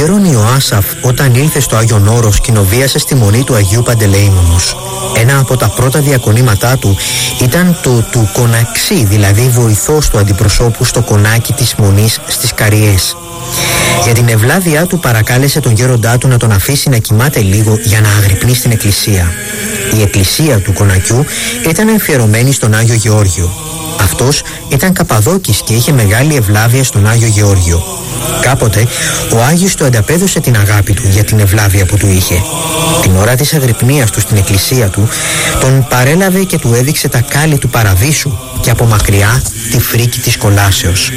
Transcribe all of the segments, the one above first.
γέρον Ιωάσαφ, όταν ήλθε στο Άγιον Όρος, κοινοβίασε στη μονή του Αγίου Παντελεήμονος. Ένα από τα πρώτα διακονήματά του ήταν το του κοναξί, δηλαδή βοηθός του αντιπροσώπου στο κονάκι της μονής στις Καριές. Για την ευλάβειά του παρακάλεσε τον γέροντά του να τον αφήσει να κοιμάται λίγο για να αγρυπνεί στην εκκλησία. Η εκκλησία του κονακιού ήταν αφιερωμένη στον Άγιο Γεώργιο. Αυτός ήταν Καπαδόκης και είχε μεγάλη ευλάβεια στον Άγιο Γεώργιο. Κάποτε ο Άγιος του ανταπέδωσε την αγάπη του για την ευλάβεια που του είχε. Την ώρα της αγρυπνίας του στην εκκλησία του, τον παρέλαβε και του έδειξε τα κάλλη του παραδείσου και από μακριά τη φρίκη της κολάσεως.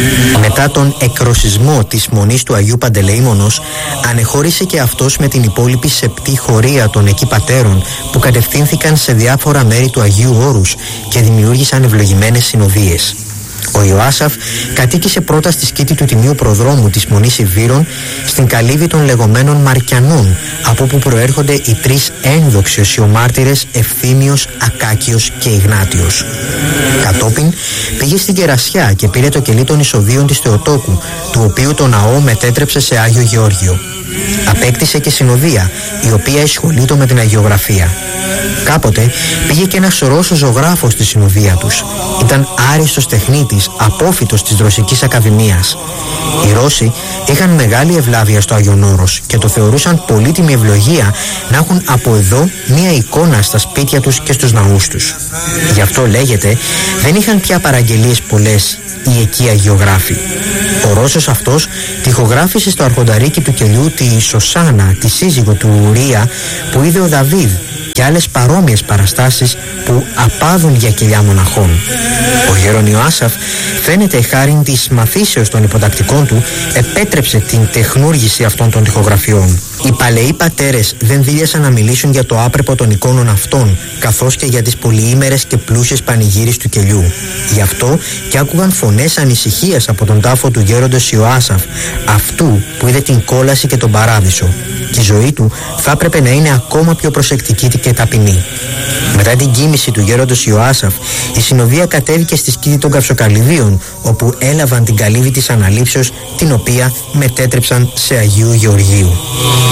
Μετά τον εκροσισμό της μονής του Αγίου Παντελεήμονος, ανεχώρησε και αυτός με την υπόλοιπη σεπτή χωρία των εκεί πατέρων που κατευθύνθηκαν σε διάφορα μέρη του Αγίου Όρους και δημιούργησαν ευλογημένες συνοδείες. Ο Ιωάσαφ κατοίκησε πρώτα στη σκήτη του Τιμίου Προδρόμου της Μονής Ιβύρων, στην καλύβη των λεγόμενων Μαρκιανών, από όπου προέρχονται οι τρεις ένδοξοι οσιομάρτυρες Ευθύμιος, Ακάκιος και Ιγνάτιος. Κατόπιν πήγε στην Κερασιά και πήρε το κελί των Ισοδίων της Θεοτόκου, του οποίου το ναό μετέτρεψε σε Άγιο Γεώργιο. Απέκτησε και συνοδεία, η οποία ασχολείται με την αγιογραφία. Κάποτε πήγε και ένας Ρώσος ζωγράφος στη συνοδεία τους. Ήταν άριστος τεχνίτης, απόφοιτος της Ρωσικής Ακαδημίας. Οι Ρώσοι είχαν μεγάλη ευλάβεια στο Άγιον Όρος και το θεωρούσαν πολύτιμη ευλογία να έχουν από εδώ μία εικόνα στα σπίτια τους και στους ναούς τους. Γι' αυτό λέγεται δεν είχαν πια παραγγελίες πολλές οι εκεί αγιογράφοι. Ο Ρώσος αυτός τοιχογράφησε στο αρχονταρίκι του κελιού τη Σωσάνα, τη σύζυγο του Ουρία που είδε ο Δαβίδ, και άλλες παρόμοιες παραστάσεις που απάδουν για κελιά μοναχών. Ο γέρον Ιωάσαφ, φαίνεται χάριν της μαθήσεως των υποτακτικών του, επέτρεψε την τεχνούργηση αυτών των τοιχογραφιών. Οι παλαιοί πατέρες δεν δίλιασαν να μιλήσουν για το άπρεπο των εικόνων αυτών, καθώς και για τις πολυήμερες και πλούσιες πανηγύρις του κελιού. Γι' αυτό και άκουγαν φωνές ανησυχίας από τον τάφο του γέροντος Ιωάσαφ, αυτού που είδε την κόλαση και τον παράδεισο. Και η ζωή του θα έπρεπε να είναι ακόμα πιο προσεκτική και ταπεινή. Μετά την κοίμηση του γέροντος Ιωάσαφ, η συνοδεία κατέβηκε στη σκήτη των Καυσοκαλυβίων, όπου έλαβαν την καλύβη της αναλήψεως, την οποία μετέτρεψαν σε Αγίου Γεωργίου.